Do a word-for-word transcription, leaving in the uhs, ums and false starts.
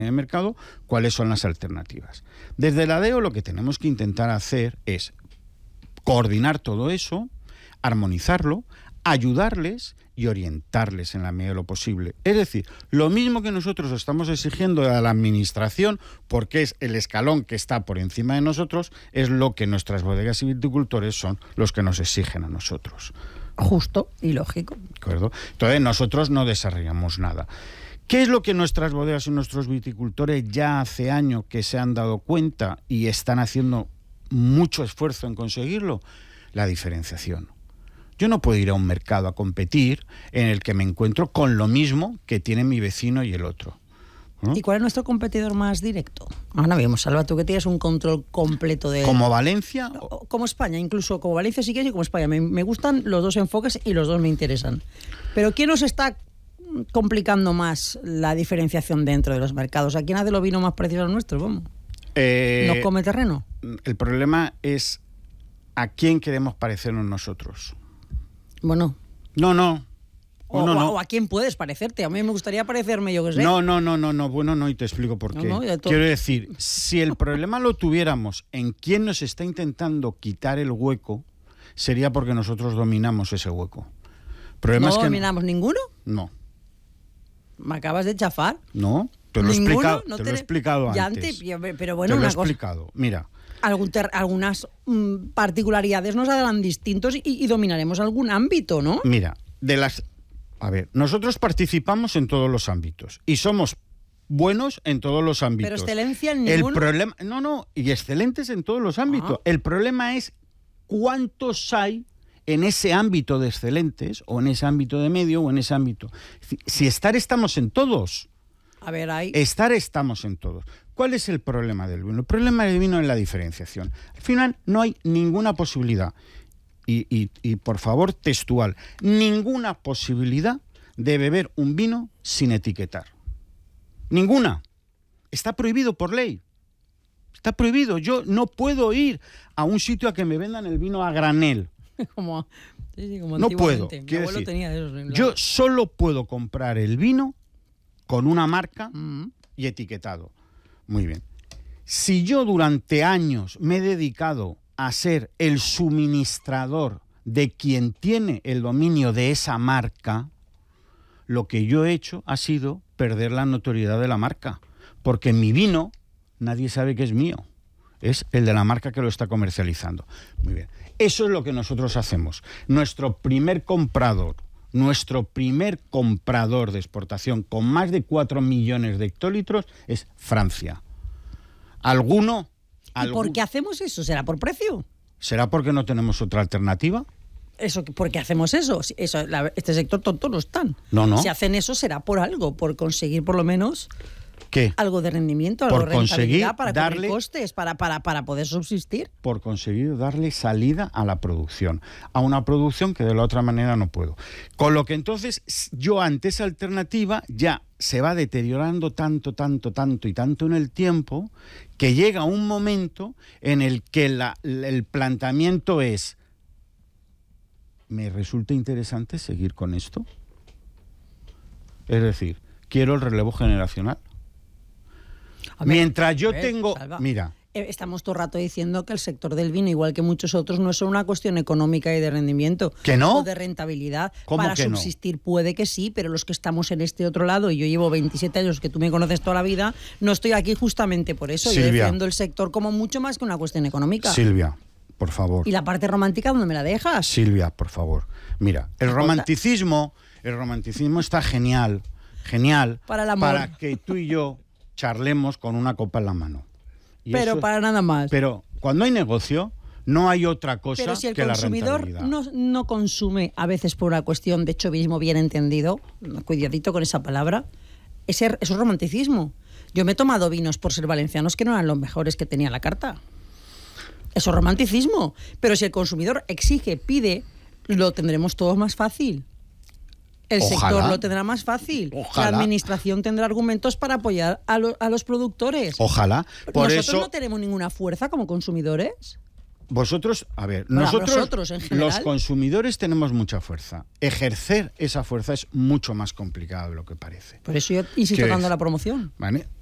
en el mercado, cuáles son las alternativas. Desde la D E O lo que tenemos que intentar hacer es coordinar todo eso, armonizarlo, ayudarles y orientarles en la medida de lo posible. Es decir, lo mismo que nosotros estamos exigiendo a la administración, porque es el escalón que está por encima de nosotros, es lo que nuestras bodegas y viticultores son los que nos exigen a nosotros. Justo y lógico. ¿De acuerdo? Entonces nosotros no desarrollamos nada. ¿Qué es lo que nuestras bodegas y nuestros viticultores ya hace años que se han dado cuenta y están haciendo mucho esfuerzo en conseguirlo? La diferenciación. Yo no puedo ir a un mercado a competir en el que me encuentro con lo mismo que tiene mi vecino y el otro, ¿no? ¿Y cuál es nuestro competidor más directo? Ahora vemos, Salva, tú que tienes un control completo de... ¿Como Valencia? O, como España, incluso como Valencia si quieres y como España. Me, me gustan los dos enfoques y los dos me interesan. Pero ¿quién nos está complicando más la diferenciación dentro de los mercados? ¿A quién hace los vinos más precisos nuestros? Vamos. Eh, ¿Nos come terreno? El problema es a quién queremos parecernos nosotros. Bueno. No, no. O, no, no. o a quién puedes parecerte. A mí me gustaría parecerme, yo que sé. No, no, no, no, no. Bueno, no, y te explico por qué. No, no, todo... Quiero decir, si el problema lo tuviéramos en quién nos está intentando quitar el hueco, sería porque nosotros dominamos ese hueco. Problema ¿No es que dominamos no. ninguno? No. ¿Me acabas de chafar? No, te lo he explicado, no te te... lo he explicado ya antes. antes. Pero bueno, te lo una he cosa. explicado. Mira. Algún ter, algunas mm, particularidades nos harán distintos y, y dominaremos algún ámbito, ¿no? Mira, de las... A ver, nosotros participamos en todos los ámbitos y somos buenos en todos los ámbitos. Pero excelencia en ninguno. El problema... No, no, y excelentes en todos los ámbitos. Ah. El problema es cuántos hay en ese ámbito de excelentes o en ese ámbito de medio o en ese ámbito. Si estar estamos en todos. A ver, ahí... Estar estamos en todos. ¿Cuál es el problema del vino? El problema del vino es la diferenciación. Al final no hay ninguna posibilidad, y, y, y por favor textual, ninguna posibilidad de beber un vino sin etiquetar. Ninguna. Está prohibido por ley. Está prohibido. Yo no puedo ir a un sitio a que me vendan el vino a granel. como, sí, sí, como no puedo. Mi Quiero abuelo decir, tenía esos en la... yo solo puedo comprar el vino con una marca mm. y etiquetado. Muy bien. Si yo durante años me he dedicado a ser el suministrador de quien tiene el dominio de esa marca, lo que yo he hecho ha sido perder la notoriedad de la marca. Porque mi vino, nadie sabe que es mío. Es el de la marca que lo está comercializando. Muy bien. Eso es lo que nosotros hacemos. Nuestro primer comprador, nuestro primer comprador de exportación con más de cuatro millones de hectolitros es Francia. ¿Alguno? ¿Y algún... por qué hacemos eso? ¿Será por precio? ¿Será porque no tenemos otra alternativa? Eso, ¿por qué hacemos eso? eso la, este sector tonto no están. No, no. Si hacen eso será por algo, por conseguir por lo menos... ¿Qué? Algo de rendimiento, algo por de rentabilidad, para darle, cubrir costes, para, para, para poder subsistir. Por conseguir darle salida a la producción, a una producción que de la otra manera no puedo. Con lo que entonces yo ante esa alternativa ya se va deteriorando tanto, tanto, tanto y tanto en el tiempo que llega un momento en el que la, el planteamiento es: ¿me resulta interesante seguir con esto? Es decir, quiero el relevo generacional. Ver, Mientras yo ver, tengo... Salva. Mira... Estamos todo el rato diciendo que el sector del vino, igual que muchos otros, no es solo una cuestión económica y de rendimiento. ¿Que no? O de rentabilidad. ¿Cómo Para que subsistir no? Puede que sí, pero los que estamos en este otro lado, y yo llevo veintisiete años, que tú me conoces toda la vida, no estoy aquí justamente por eso. Silvia. Yo defiendo el sector como mucho más que una cuestión económica. Silvia, por favor. ¿Y la parte romántica dónde me la dejas? Silvia, por favor. Mira, el romanticismo, el romanticismo está genial, genial, para, el amor. para que tú y yo charlemos con una copa en la mano. Y pero eso, para nada más. Pero cuando hay negocio, no hay otra cosa pero si el que la rentabilidad. Pero si el consumidor no, no consume, a veces por una cuestión de chovismo bien entendido, cuidadito con esa palabra, ese, eso es romanticismo. Yo me he tomado vinos por ser valencianos que no eran los mejores que tenía la carta. Eso es romanticismo. Pero si el consumidor exige, pide, lo tendremos todos más fácil. El Ojalá. sector lo tendrá más fácil. Ojalá. La administración tendrá argumentos para apoyar a, lo, a los productores. Ojalá. Por ¿Nosotros eso, no tenemos ninguna fuerza como consumidores? Vosotros, a ver, Bueno, nosotros, nosotros en general, los consumidores tenemos mucha fuerza. Ejercer esa fuerza es mucho más complicado de lo que parece. Por eso yo insisto dando la promoción. ¿Vale?